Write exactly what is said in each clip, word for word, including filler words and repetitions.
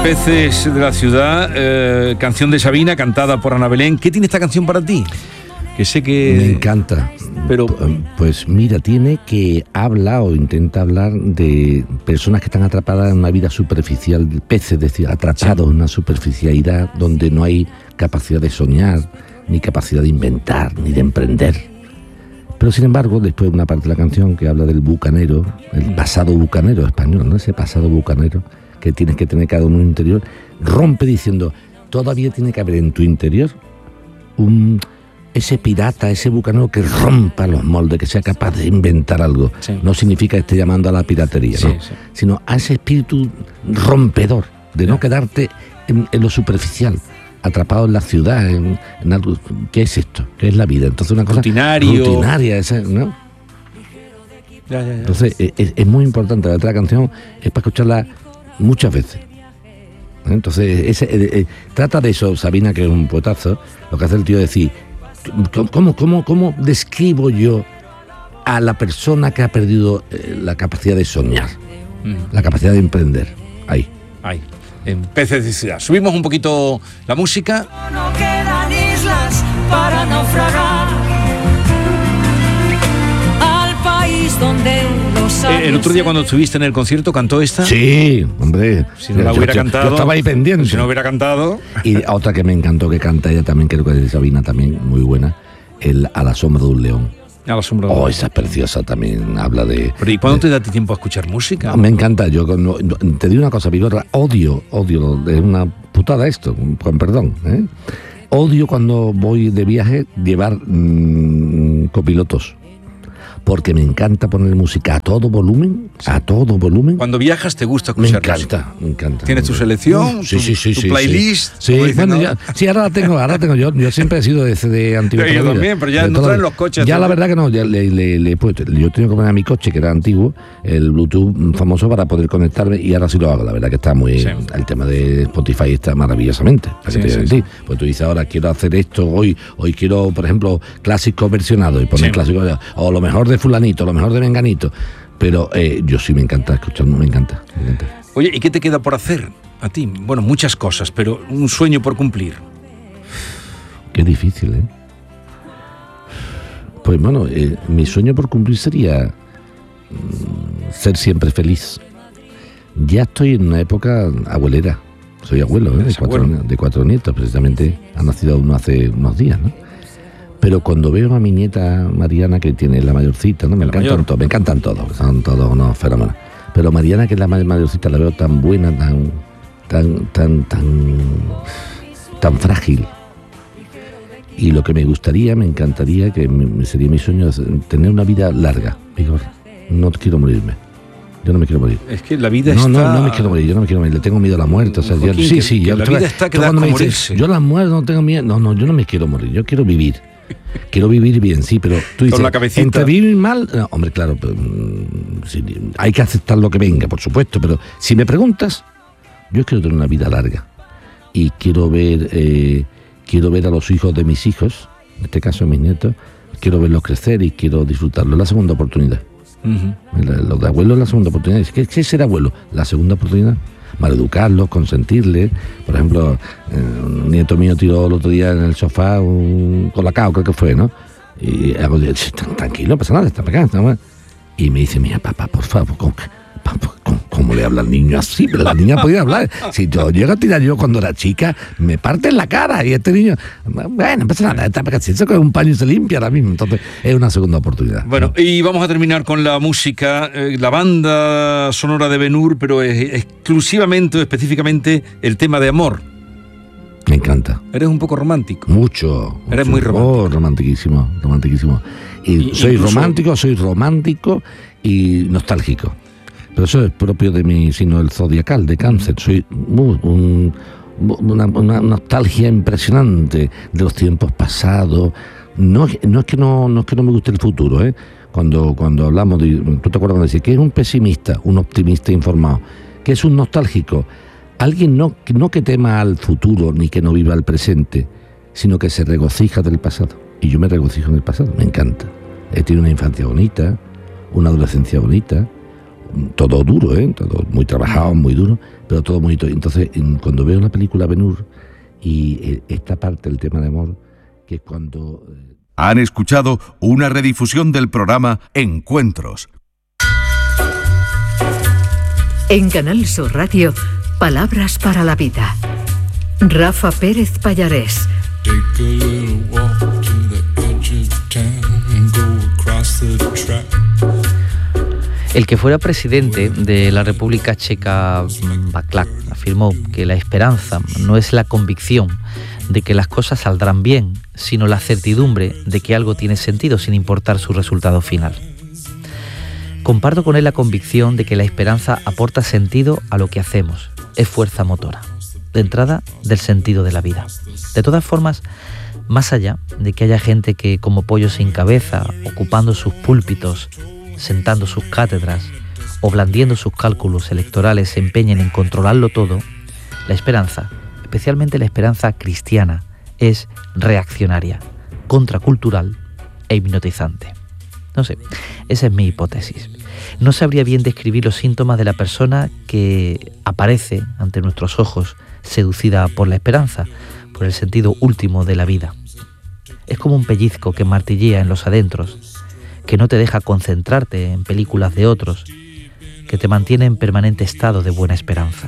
Peces de la ciudad, eh, canción de Sabina, cantada por Ana Belén. ¿Qué tiene esta canción para ti? Que sé que... Me encanta. Pero... Pues mira, tiene que habla o intenta hablar de personas que están atrapadas en una vida superficial, peces, es decir, atrapados sí. en una superficialidad donde no hay capacidad de soñar, ni capacidad de inventar, ni de emprender. Pero sin embargo, después una parte de la canción que habla del bucanero, el pasado bucanero español, ¿no? Ese pasado bucanero que tienes que tener cada uno en un interior, rompe diciendo, todavía tiene que haber en tu interior un... ese pirata, ese bucanero que rompa los moldes, que sea capaz de inventar algo. Sí. No significa que esté llamando a la piratería, sí, ¿no? Sí. Sino a ese espíritu rompedor, de no quedarte en, en lo superficial, atrapado en la ciudad, en, en algo. ¿Qué es esto? ¿Qué es la vida? Entonces una cosa Rutinario. rutinaria, esa, ¿no? Ya, ya, ya. Entonces es, es muy importante. La otra canción es para escucharla muchas veces. Entonces ese, eh, eh, trata de eso. Sabina, que es un poetazo, lo que hace el tío es decir, ¿Cómo, cómo, ¿Cómo describo yo a la persona que ha perdido eh, la capacidad de soñar, mm. la capacidad de emprender? Ahí. Ahí. En Peces de Ciudad. Subimos un poquito la música. No quedan islas para naufragar al país donde los eh, El otro día cuando estuviste en el concierto, ¿cantó esta? Sí, hombre. Si no la hubiera yo, cantado. Yo estaba ahí pendiente. Si no hubiera cantado. Y otra que me encantó que canta ella también, creo que es de Sabina también, muy buena, el A la sombra de un león. A la sombra de un Oh, león. esa es preciosa también, habla de... Pero ¿y cuándo de, te da tiempo a escuchar música? No, me encanta, yo no, no, te digo una cosa, Vigorra, odio, odio, es una putada esto, con perdón, ¿eh? Odio cuando voy de viaje llevar mmm, copilotos. Porque me encanta poner música a todo volumen, sí. a todo volumen. Cuando viajas te gusta escuchar música. Me encanta, música. me encanta. ¿Tienes tu selección? Sí, tu, sí, sí. tu sí, playlist. Sí, sí. Bueno, ya, sí, ahora la tengo, ahora la tengo. Yo, yo siempre he sido de, de antiguo. Yo también, pero ya no traen los coches. Ya la verdad que no, ya le, le, le he puesto. Yo tengo que poner a mi coche, que era antiguo, el Bluetooth famoso para poder conectarme, y ahora sí lo hago. La verdad que está muy... Sí. El tema de Spotify está maravillosamente. Sí, sí, sí. Sí. Pues tú dices, ahora quiero hacer esto, hoy hoy quiero, por ejemplo, clásicos versionados, y poner sí. clásicos, o lo mejor de fulanito, lo mejor de menganito. Pero eh, yo sí me encanta escucharlo, me encanta, me encanta. Oye, ¿y qué te queda por hacer a ti? Bueno, muchas cosas, pero un sueño por cumplir. Qué difícil, ¿eh? Pues bueno, eh, mi sueño por cumplir sería mm, ser siempre feliz. Ya estoy en una época abuelera. Soy abuelo, ¿eh? de, cuatro, de cuatro nietos, precisamente ha nacido uno hace unos días, ¿no? Pero cuando veo a mi nieta Mariana, que tiene la mayorcita, ¿no? Me encantan todos, me encantan todos, son todos unos fenómenos. Pero Mariana, que es la mayorcita, la veo tan buena, tan, tan, tan, tan, tan frágil. Y lo que me gustaría, me encantaría, que me, sería mi sueño, es tener una vida larga. Vigor, no quiero morirme. Yo no me quiero morir. Es que la vida no, está... No, no me quiero morir, yo no me quiero morir, le tengo miedo a la muerte. O sea, Joaquín, yo, sí, que, sí. Que yo, la tú, vida está que da como como dices, morirse. yo la muerte no tengo miedo. No, no, yo no me quiero morir, yo quiero vivir. Quiero vivir bien, sí, pero tú dices, con la cabecita. Entre vivir mal, no, hombre, claro, pero, sí, hay que aceptar lo que venga, por supuesto, pero si me preguntas, yo quiero tener una vida larga y quiero ver, eh, quiero ver a los hijos de mis hijos, en este caso mis nietos, quiero verlos crecer y quiero disfrutarlo. Es la segunda oportunidad. Uh-huh. Los de abuelo es la segunda oportunidad. ¿Qué, qué es ser abuelo? La segunda oportunidad. Maleducarlos, consentirles. Por ejemplo, eh, un nieto mío tiró el otro día en el sofá un colacao, creo que fue, ¿no? Y hago, tranquilo, no pasa nada, está pegado, está mal. Y me dice, mira, papá, por favor, ¿cómo, cómo, cómo le habla al niño así? Pero la niña podía hablar. Si yo llego a tirar yo cuando era chica, me parte en la cara. Y este niño, bueno, no pasa nada, está pegado. Si eso con un paño se limpia ahora mismo. Entonces, es una segunda oportunidad. Bueno, y vamos a terminar con la música, eh, la banda sonora de Ben-Hur, pero es exclusivamente, específicamente, el tema de amor. Me encanta. Eres un poco romántico. Mucho. Eres mucho. muy romántico. Oh, romantiquísimo, romantiquísimo. Y, y soy incluso... romántico, soy romántico y nostálgico. Pero eso es propio de mi signo del zodiacal, de Cáncer. Soy uh, un, una, una nostalgia impresionante de los tiempos pasados. No, no, es que no, no es que no me guste el futuro, ¿eh? Cuando, cuando hablamos de... ¿Tú te acuerdas de decir que es un pesimista, un optimista informado? Que es un nostálgico. Alguien no, no que tema al futuro ni que no viva el presente, sino que se regocija del pasado. Y yo me regocijo en el pasado, me encanta. He tenido una infancia bonita, una adolescencia bonita, todo duro, ¿eh? Todo muy trabajado, muy duro, pero todo muy bonito. Entonces, cuando veo la película Ben-Hur y esta parte del tema de amor, que es cuando... Han escuchado una redifusión del programa Encuentros. En Canal Sur Radio, Palabras para la Vida. Rafa Pérez Pallarés. Take a little walk to the edge of town and go across the track. El que fuera presidente de la República Checa, Václav, afirmó que la esperanza no es la convicción de que las cosas saldrán bien, sino la certidumbre de que algo tiene sentido sin importar su resultado final. Comparto con él la convicción de que la esperanza aporta sentido a lo que hacemos, es fuerza motora, de entrada del sentido de la vida. De todas formas, más allá de que haya gente que, como pollo sin cabeza, ocupando sus púlpitos, sentando sus cátedras o blandiendo sus cálculos electorales, se empeñen en controlarlo todo, la esperanza, especialmente la esperanza cristiana, es reaccionaria, contracultural e hipnotizante. No sé, esa es mi hipótesis. No sabría bien describir los síntomas de la persona que aparece ante nuestros ojos seducida por la esperanza, por el sentido último de la vida. Es como un pellizco que martillea en los adentros, que no te deja concentrarte en películas de otros, que te mantiene en permanente estado de buena esperanza.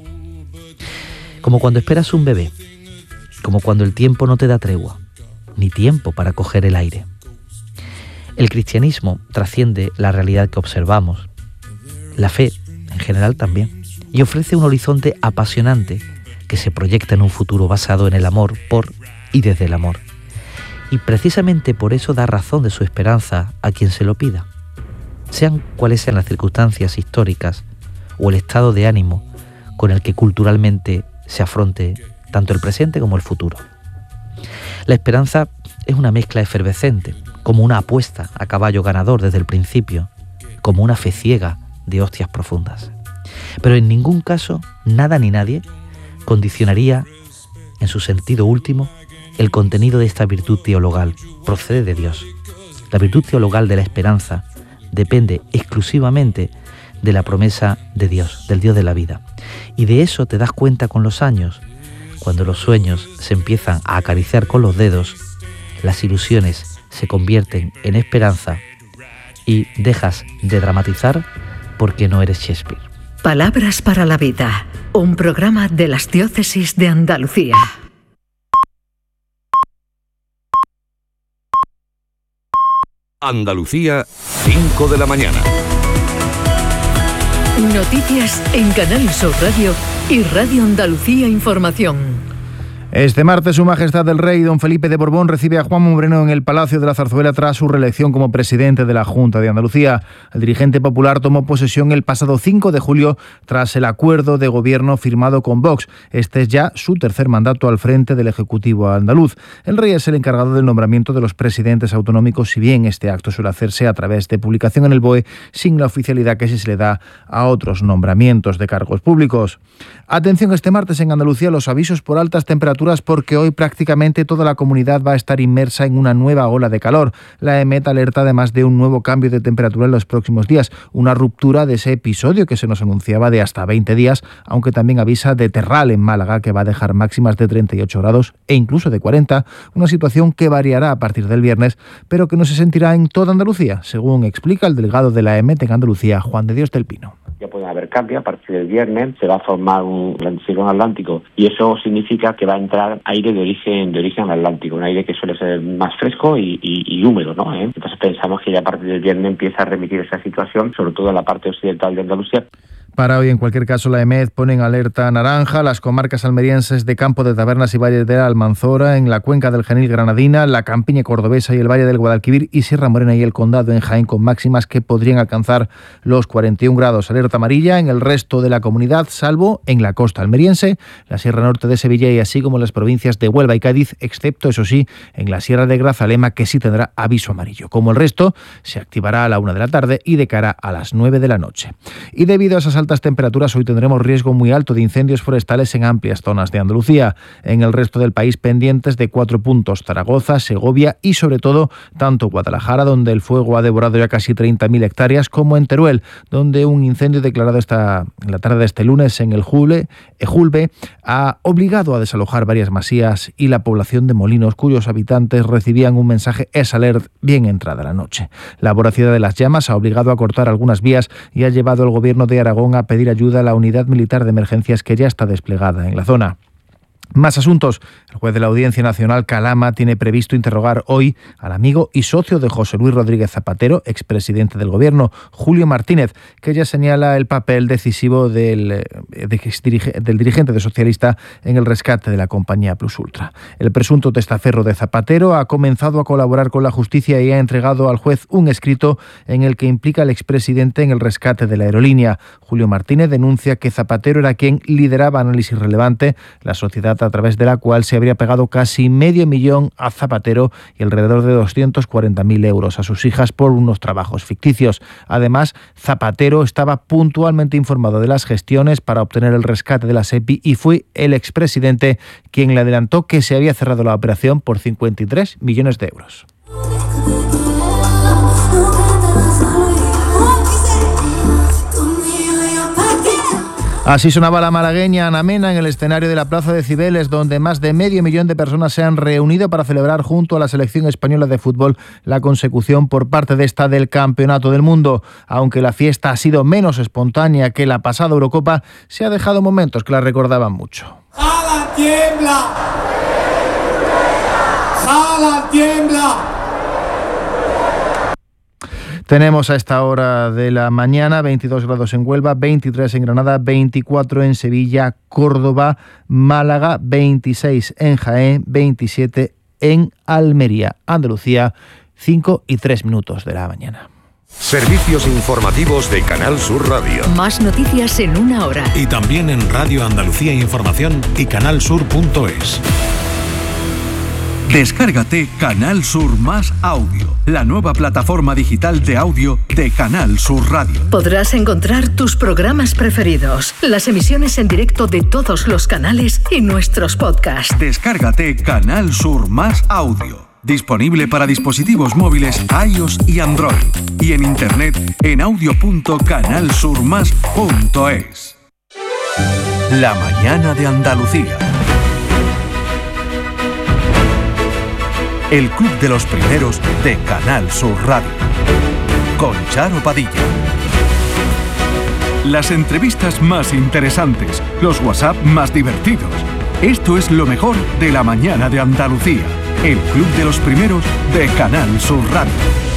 Como cuando esperas un bebé, como cuando el tiempo no te da tregua, ni tiempo para coger el aire. El cristianismo trasciende la realidad que observamos, la fe en general también, y ofrece un horizonte apasionante que se proyecta en un futuro basado en el amor por y desde el amor. Y precisamente por eso da razón de su esperanza a quien se lo pida. Sean cuales sean las circunstancias históricas o el estado de ánimo con el que culturalmente se afronte tanto el presente como el futuro. La esperanza es una mezcla efervescente, como una apuesta a caballo ganador desde el principio, como una fe ciega de hostias profundas. Pero en ningún caso, nada ni nadie condicionaría, en su sentido último, el contenido de esta virtud teologal. Procede de Dios. La virtud teologal de la esperanza depende exclusivamente de la promesa de Dios, del Dios de la vida. Y de eso te das cuenta con los años, cuando los sueños se empiezan a acariciar con los dedos, las ilusiones se convierten en esperanza y dejas de dramatizar porque no eres Shakespeare. Palabras para la Vida, un programa de las diócesis de Andalucía. Andalucía, cinco de la mañana. Noticias en Canal Sur Radio y Radio Andalucía Información. Este martes, Su Majestad el Rey, don Felipe de Borbón, recibe a Juan Moreno en el Palacio de la Zarzuela tras su reelección como presidente de la Junta de Andalucía. El dirigente popular tomó posesión el pasado cinco de julio tras el acuerdo de gobierno firmado con Vox. Este es ya su tercer mandato al frente del Ejecutivo andaluz. El Rey es el encargado del nombramiento de los presidentes autonómicos, si bien este acto suele hacerse a través de publicación en el B O E, sin la oficialidad que sí se le da a otros nombramientos de cargos públicos. Atención este martes en Andalucía los avisos por altas temperaturas, porque hoy prácticamente toda la comunidad va a estar inmersa en una nueva ola de calor. La E M E T alerta además de un nuevo cambio de temperatura en los próximos días, una ruptura de ese episodio que se nos anunciaba de hasta veinte días, aunque también avisa de terral en Málaga, que va a dejar máximas de treinta y ocho grados e incluso de cuarenta, una situación que variará a partir del viernes, pero que no se sentirá en toda Andalucía, según explica el delegado de la E M E T en Andalucía, Juan de Dios del Pino. Ya puede haber cambio, a partir del viernes se va a formar un ciclón atlántico y eso significa que va a entrar aire de origen de origen atlántico, un aire que suele ser más fresco y, y, y húmedo, ¿no? ¿Eh? Entonces pensamos que ya a partir del viernes empieza a remitir esa situación, sobre todo en la parte occidental de Andalucía. Para hoy, en cualquier caso, la E M E T pone en alerta naranja las comarcas almerienses de Campo de Tabernas y Valle de la Almanzora, en la cuenca del Genil Granadina, la Campiña Cordobesa y el Valle del Guadalquivir y Sierra Morena y el Condado en Jaén, con máximas que podrían alcanzar los cuarenta y un grados. Alerta amarilla en el resto de la comunidad, salvo en la costa almeriense, la Sierra Norte de Sevilla y así como las provincias de Huelva y Cádiz, excepto, eso sí, en la Sierra de Grazalema, que sí tendrá aviso amarillo. Como el resto, se activará a la una de la tarde y de cara a las nueve de la noche. Y debido a esas altas altas temperaturas, hoy tendremos riesgo muy alto de incendios forestales en amplias zonas de Andalucía. En el resto del país pendientes de cuatro puntos: Zaragoza, Segovia y sobre todo tanto Guadalajara, donde el fuego ha devorado ya casi treinta mil hectáreas, como en Teruel, donde un incendio declarado esta, en la tarde de este lunes en el Julbe, Julbe ha obligado a desalojar varias masías y la población de Molinos, cuyos habitantes recibían un mensaje S Alert bien entrada la noche. La voracidad de las llamas ha obligado a cortar algunas vías y ha llevado al Gobierno de Aragón a pedir ayuda a la unidad militar de emergencias que ya está desplegada en la zona. Más asuntos. El juez de la Audiencia Nacional Calama tiene previsto interrogar hoy al amigo y socio de José Luis Rodríguez Zapatero, expresidente del Gobierno, Julio Martínez, que ya señala el papel decisivo del, del dirigente de Socialista en el rescate de la compañía Plus Ultra. El presunto testaferro de Zapatero ha comenzado a colaborar con la justicia y ha entregado al juez un escrito en el que implica al expresidente en el rescate de la aerolínea. Julio Martínez denuncia que Zapatero era quien lideraba Análisis Relevante, la sociedad a través de la cual se habría pagado casi medio millón a Zapatero y alrededor de doscientos cuarenta mil euros a sus hijas por unos trabajos ficticios. Además, Zapatero estaba puntualmente informado de las gestiones para obtener el rescate de la SEPI y fue el expresidente quien le adelantó que se había cerrado la operación por cincuenta y tres millones de euros. Así sonaba la malagueña Ana Mena en el escenario de la Plaza de Cibeles, donde más de medio millón de personas se han reunido para celebrar junto a la selección española de fútbol la consecución por parte de esta del Campeonato del Mundo. Aunque la fiesta ha sido menos espontánea que la pasada Eurocopa, se ha dejado momentos que la recordaban mucho. ¡Jala, tiembla! ¡Jala, tiembla! Tenemos a esta hora de la mañana veintidós grados en Huelva, veintitrés en Granada, veinticuatro en Sevilla, Córdoba, Málaga, veintiséis en Jaén, veintisiete en Almería. Andalucía, cinco y tres minutos de la mañana. Servicios informativos de Canal Sur Radio. Más noticias en una hora. Y también en Radio Andalucía Información y canalsur punto es. Descárgate Canal Sur Más Audio, la nueva plataforma digital de audio de Canal Sur Radio. Podrás encontrar tus programas preferidos, las emisiones en directo de todos los canales y nuestros podcasts. Descárgate Canal Sur Más Audio, disponible para dispositivos móviles iOS y Android, y en internet en audio punto canal sur más punto es. La mañana de Andalucía. El Club de los Primeros de Canal Sur Radio. Con Charo Padilla. Las entrevistas más interesantes, los WhatsApp más divertidos. Esto es lo mejor de la mañana de Andalucía. El Club de los Primeros de Canal Sur Radio.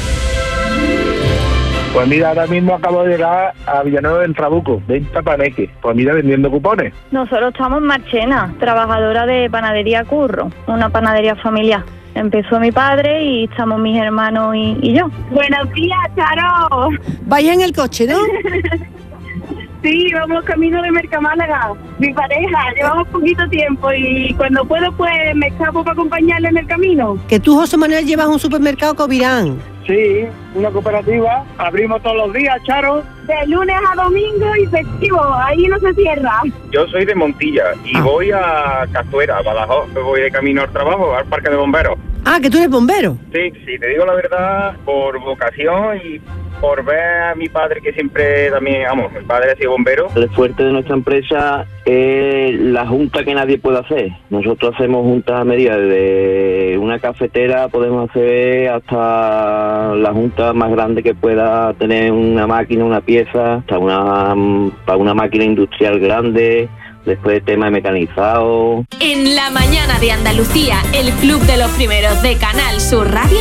Pues mira, ahora mismo acabo de llegar a Villanueva del Trabuco, venta Paneque. Pues mira, vendiendo cupones. Nosotros estamos en Marchena, trabajadora de Panadería Curro, una panadería familiar. Empezó mi padre y estamos mis hermanos y, y yo. Buenos días, Charo. Vais en el coche, ¿no? Sí, vamos camino de Mercamálaga. Mi pareja, llevamos poquito tiempo y cuando puedo pues me escapo para acompañarle en el camino. Que tú, José Manuel, llevas un supermercado Covirán. Sí, una cooperativa. Abrimos todos los días, Charo. De lunes a domingo y festivo, ahí no se cierra. Yo soy de Montilla y ah. voy a Castuera, Badajoz. Voy de camino al trabajo, al parque de bomberos. Ah, que tú eres bombero. Sí, sí, te digo la verdad, por vocación y por ver a mi padre que siempre también, vamos, mi padre ha sido bombero. El fuerte de nuestra empresa es la junta que nadie puede hacer. Nosotros hacemos juntas a medida, de una cafetera podemos hacer hasta la junta más grande que pueda tener una máquina, una pieza, hasta una, para una máquina industrial grande. Después tema de mecanizado. En la mañana de Andalucía, el Club de los Primeros de Canal Sur Radio